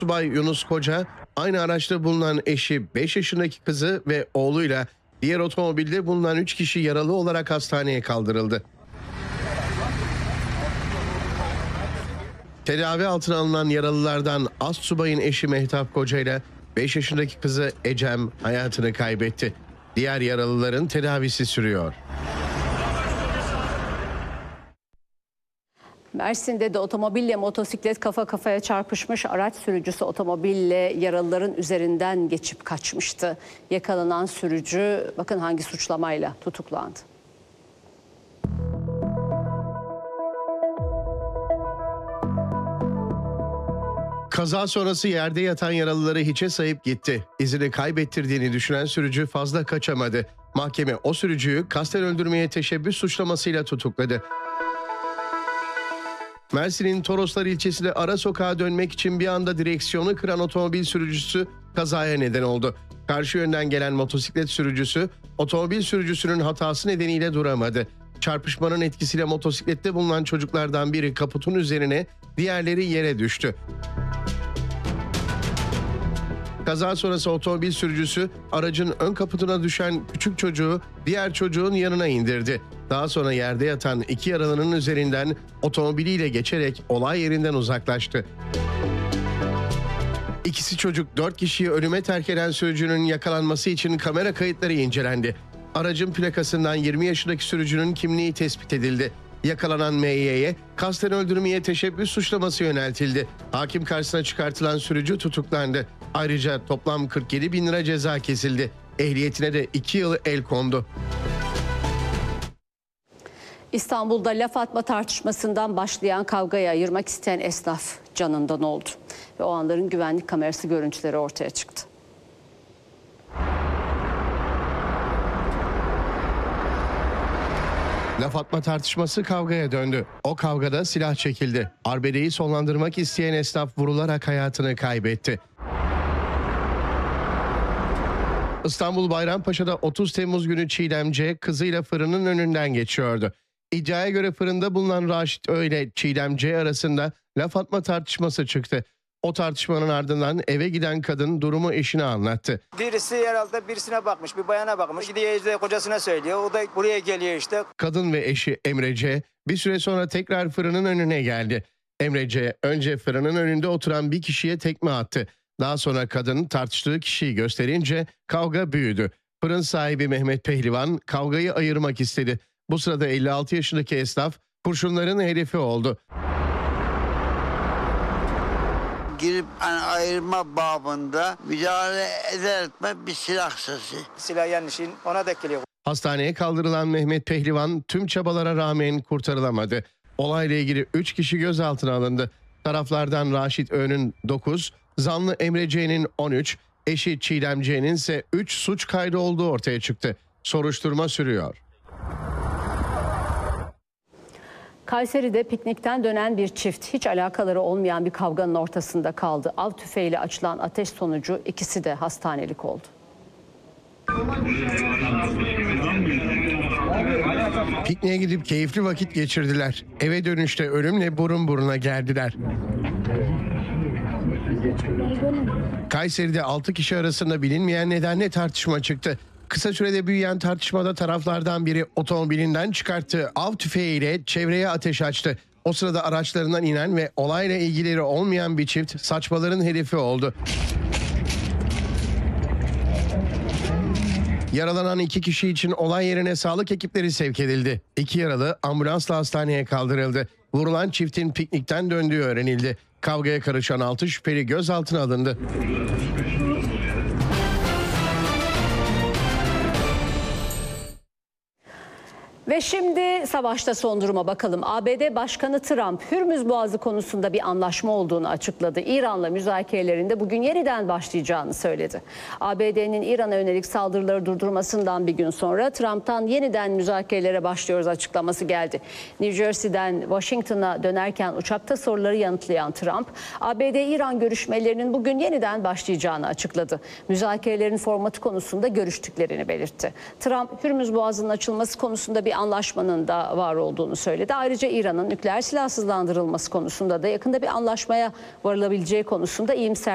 Subay Yunus Koca, aynı araçta bulunan eşi, 5 yaşındaki kızı ve oğluyla diğer otomobilde bulunan 3 kişi yaralı olarak hastaneye kaldırıldı. Tedavi altına alınan yaralılardan astsubayın eşi Mehtap Koca ile 5 yaşındaki kızı Ecem hayatını kaybetti. Diğer yaralıların tedavisi sürüyor. Mersin'de de otomobille motosiklet kafa kafaya çarpışmış, araç sürücüsü otomobille yaralıların üzerinden geçip kaçmıştı. Yakalanan sürücü bakın hangi suçlamayla tutuklandı. Kaza sonrası yerde yatan yaralıları hiçe sayıp gitti. İzini kaybettirdiğini düşünen sürücü fazla kaçamadı. Mahkeme o sürücüyü kasten öldürmeye teşebbüs suçlamasıyla tutukladı. Mersin'in Toroslar ilçesinde ara sokağa dönmek için bir anda direksiyonu kıran otomobil sürücüsü kazaya neden oldu. Karşı yönden gelen motosiklet sürücüsü otomobil sürücüsünün hatası nedeniyle duramadı. Çarpışmanın etkisiyle motosiklette bulunan çocuklardan biri kaputun üzerine, diğerleri yere düştü. Kaza sonrası otomobil sürücüsü aracın ön kaputuna düşen küçük çocuğu diğer çocuğun yanına indirdi. Daha sonra yerde yatan 2 yaralının üzerinden otomobiliyle geçerek olay yerinden uzaklaştı. İkisi çocuk 4 kişiyi ölüme terk eden sürücünün yakalanması için kamera kayıtları incelendi. Aracın plakasından 20 yaşındaki sürücünün kimliği tespit edildi. Yakalanan M.Y.'ye kasten öldürmeye teşebbüs suçlaması yöneltildi. Hakim karşısına çıkartılan sürücü tutuklandı. Ayrıca toplam 47 bin lira ceza kesildi. Ehliyetine de 2 yıl el kondu. İstanbul'da laf atma tartışmasından başlayan kavgayı ayırmak isteyen esnaf canından oldu. Ve o anların güvenlik kamerası görüntüleri ortaya çıktı. Laf atma tartışması kavgaya döndü. O kavgada silah çekildi. Arbedeyi sonlandırmak isteyen esnaf vurularak hayatını kaybetti. İstanbul Bayrampaşa'da 30 Temmuz günü Çiğdem C. kızıyla fırının önünden geçiyordu. İddiaya göre fırında bulunan Raşit Ö ile Çiğdem C. arasında laf atma tartışması çıktı. O tartışmanın ardından eve giden kadın durumu eşine anlattı. Birisi herhalde birisine bakmış, bir bayana bakmış. Gidiyor işte kocasına söylüyor. O da buraya geliyor işte. Kadın ve eşi Emre C. bir süre sonra tekrar fırının önüne geldi. Emre C. önce fırının önünde oturan bir kişiye tekme attı. Daha sonra kadın tartıştığı kişiyi gösterince kavga büyüdü. Fırın sahibi Mehmet Pehlivan kavgayı ayırmak istedi. Bu sırada 56 yaşındaki esnaf kurşunların hedefi oldu. Girip ayırma babında müdahale eder etme bir silah sesi. Silah yanlışın ona denk geliyor. Hastaneye kaldırılan Mehmet Pehlivan tüm çabalara rağmen kurtarılamadı. Olayla ilgili 3 kişi gözaltına alındı. Taraflardan Raşit Ö'nün 9, zanlı Emre C'nin 13, eşi Çiğdem C'nin ise 3 suç kaydı olduğu ortaya çıktı. Soruşturma sürüyor. Kayseri'de piknikten dönen bir çift hiç alakaları olmayan bir kavganın ortasında kaldı. Av tüfeğiyle açılan ateş sonucu ikisi de hastanelik oldu. Pikniğe gidip keyifli vakit geçirdiler. Eve dönüşte ölümle burun buruna geldiler. Kayseri'de 6 kişi arasında bilinmeyen nedenle tartışma çıktı. Kısa sürede büyüyen tartışmada taraflardan biri otomobilinden çıkarttığı av tüfeğiyle çevreye ateş açtı. O sırada araçlarından inen ve olayla ilgileri olmayan bir çift saçmaların hedefi oldu. Yaralanan 2 kişi için olay yerine sağlık ekipleri sevk edildi. 2 yaralı ambulansla hastaneye kaldırıldı. Vurulan çiftin piknikten döndüğü öğrenildi. Kavgaya karışan 6 şüpheli gözaltına alındı. Ve şimdi savaşta son duruma bakalım. ABD Başkanı Trump, Hürmüz Boğazı konusunda bir anlaşma olduğunu açıkladı. İran'la müzakerelerinde bugün yeniden başlayacağını söyledi. ABD'nin İran'a yönelik saldırıları durdurmasından bir gün sonra Trump'tan yeniden müzakerelere başlıyoruz açıklaması geldi. New Jersey'den Washington'a dönerken uçakta soruları yanıtlayan Trump, ABD-İran görüşmelerinin bugün yeniden başlayacağını açıkladı. Müzakerelerin formatı konusunda görüştüklerini belirtti. Trump, Hürmüz Boğazı'nın açılması konusunda bir anlaşmanın da var olduğunu söyledi. Ayrıca İran'ın nükleer silahsızlandırılması konusunda da yakında bir anlaşmaya varılabileceği konusunda iyimser